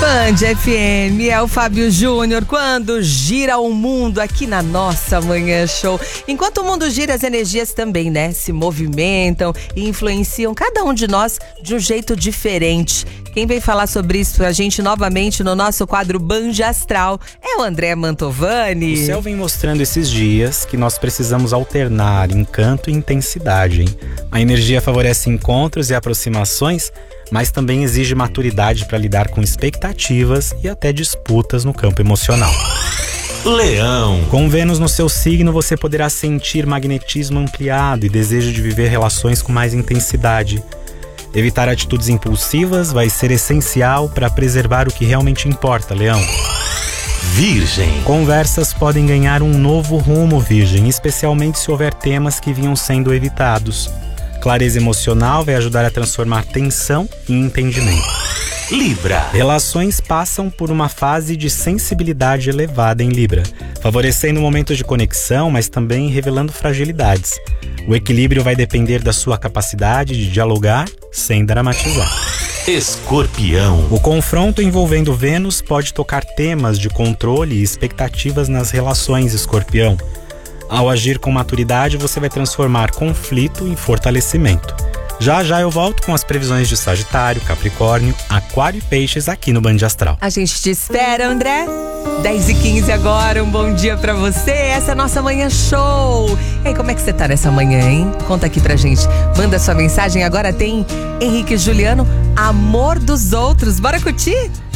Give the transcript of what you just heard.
Band FM, é o Fábio Júnior, quando gira o mundo aqui na nossa Manhã Show. Enquanto o mundo gira, as energias também, né? Se movimentam e influenciam cada um de nós de um jeito diferente. Quem vem falar sobre isso pra gente novamente no nosso quadro Band Astral é o André Mantovani. O céu vem mostrando esses dias que nós precisamos alternar encanto e intensidade, hein? A energia favorece encontros e aproximações, mas também exige maturidade para lidar com expectativas e até disputas no campo emocional. Leão. Com Vênus no seu signo, você poderá sentir magnetismo ampliado e desejo de viver relações com mais intensidade. Evitar atitudes impulsivas vai ser essencial para preservar o que realmente importa, Leão. Virgem. Conversas podem ganhar um novo rumo, Virgem, especialmente se houver temas que vinham sendo evitados. Clareza emocional vai ajudar a transformar tensão em entendimento. Libra. Relações passam por uma fase de sensibilidade elevada em Libra, favorecendo momentos de conexão, mas também revelando fragilidades. O equilíbrio vai depender da sua capacidade de dialogar sem dramatizar. Escorpião. O confronto envolvendo Vênus pode tocar temas de controle e expectativas nas relações, Escorpião. Ao agir com maturidade, você vai transformar conflito em fortalecimento. Já já eu volto com as previsões de Sagitário, Capricórnio, Aquário e Peixes aqui no Band Astral. A gente te espera, André. 10h15 agora, um bom dia pra você. Essa é a nossa Manhã Show. E aí, como é que você tá nessa manhã, hein? Conta aqui pra gente. Manda sua mensagem. Agora tem Henrique e Juliano, Amor dos Outros. Bora curtir?